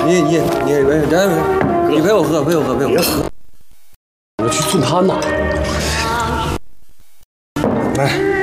你陪我喝，陪我喝。 我去送他呢。 来。